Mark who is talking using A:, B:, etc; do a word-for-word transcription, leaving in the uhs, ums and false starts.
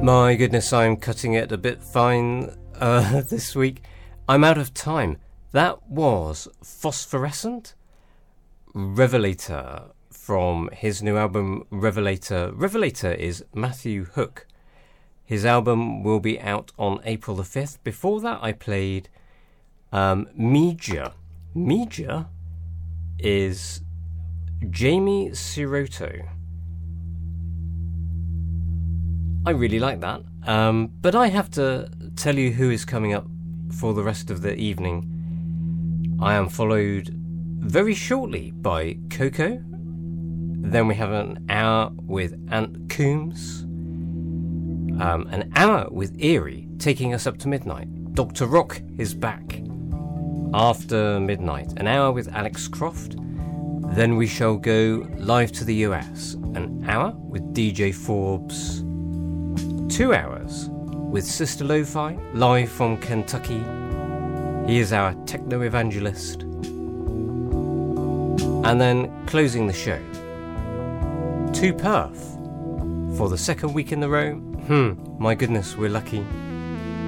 A: My goodness, I'm cutting it a bit fine uh, this week. I'm out of time. That was Phosphorescent Revelator from his new album Revelator. Revelator is Matthew Hook. His album will be out on April the fifth. Before that, I played um, Meja. Meja is Jamie Siroto. I really like that. Um, but I have to tell you who is coming up for the rest of the evening. I am followed very shortly by Coco. Then we have an hour with Ant Coombs. Um, an hour with Eerie, taking us up to midnight. Doctor Rock is back after midnight. An hour with Alex Croft. Then we shall go live to the U S. An hour with D J Forbes. Two hours with Sister Lo-Fi, live from Kentucky. He is our techno evangelist. And then closing the show, two Perth for the second week in a row. Hmm, my goodness, we're lucky.